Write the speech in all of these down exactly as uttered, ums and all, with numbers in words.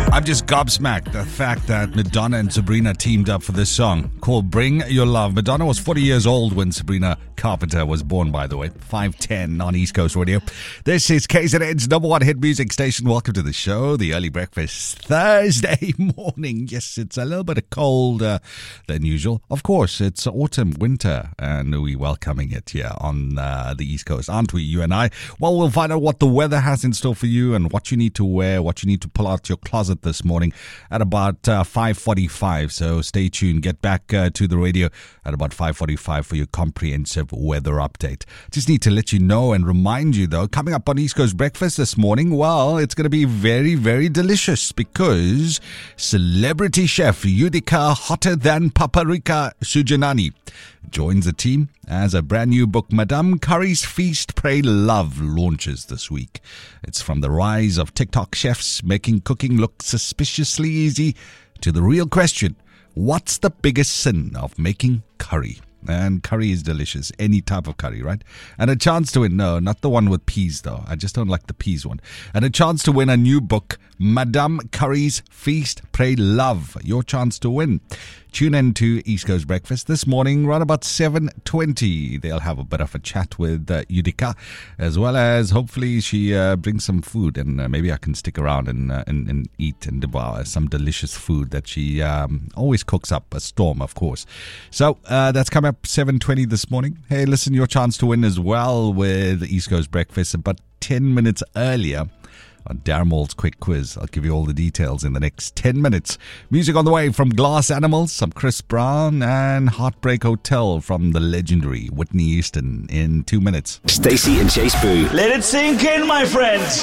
I'm just gobsmacked the fact that Madonna and Sabrina teamed up for this song called Bring Your Love. Madonna was forty years old when Sabrina Carpenter was born, by the way. five ten on East Coast Radio. This is K Z N's number one hit music station. Welcome to the show, the early breakfast Thursday morning. Yes, it's a little bit colder than usual. Of course, it's autumn, winter, and we're welcoming it here on uh, the East Coast, aren't we, you and I? Well, we'll find out what the weather has in store for you and what you need to wear, what you need to pull out your closet this morning at about uh, five forty-five. So stay tuned. Get back uh, to the radio at about five forty-five for your comprehensive weather update. Just need to let you know and remind you, though, coming up on East Coast Breakfast this morning, well, it's going to be very, very delicious because celebrity chef Yudica Hotter Than Paprika Sujanani joins the team as a brand new book, Madame Curry's Feast, Pray, Love, launches this week. It's from the rise of TikTok chefs making cooking look suspiciously easy to the real question, what's the biggest sin of making curry? And curry is delicious. Any type of curry, right? And a chance to win. No, not the one with peas, though. I just don't like the peas one. And a chance to win a new book, Madame Curry's Feast, Pray, Love. Your chance to win. Tune in to East Coast Breakfast this morning, right about seven twenty. They'll have a bit of a chat with uh, Yudica, as well as hopefully she uh, brings some food, and uh, maybe I can stick around and, uh, and and eat and devour some delicious food that she um, always cooks up, a storm, of course. So uh, that's coming up seven twenty this morning. Hey, listen, your chance to win as well with East Coast Breakfast, about ten minutes earlier on Darren Quick Quiz. I'll give you all the details in the next ten minutes. Music on the way from Glass Animals, some Chris Brown, and Heartbreak Hotel from the legendary Whitney Houston in two minutes. Stacey and Chase Boo. Let it sink in, my friends.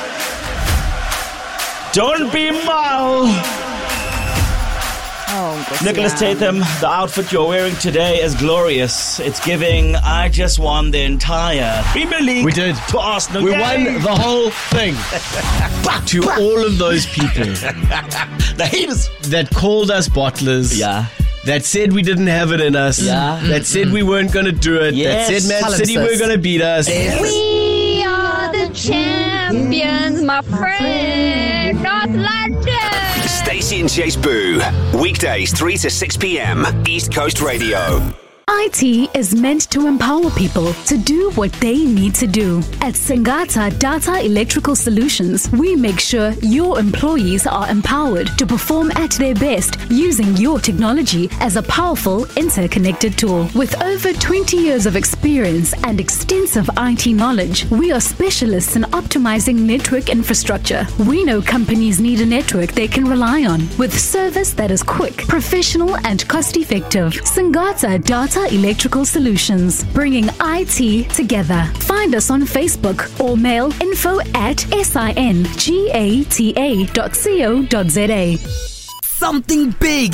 Don't be mal. Oh, Nicholas Tatham, the outfit you're wearing today is glorious. It's giving, I just won the entire Premier League. We did. To Arsenal. We Yay! won the whole thing. To all of those people The haters that called us bottlers. Yeah. That said we didn't have it in us. Yeah. That said we weren't going to do it. Yes. That said Man City Palimpsest. were going to beat us. We are the champions, my friend. North London. Stacey and Chase Boo. Weekdays three to six p.m. East Coast Radio. I T is meant to empower people to do what they need to do. At Singata Data Electrical Solutions, we make sure your employees are empowered to perform at their best using your technology as a powerful, interconnected tool. With over twenty years of experience and extensive I T knowledge, we are specialists in optimizing network infrastructure. We know companies need a network they can rely on, with service that is quick, professional, and cost-effective. Singata Data Electrical Solutions, bringing I T together. Find us on Facebook or mail info at singata dot co dot za. Something big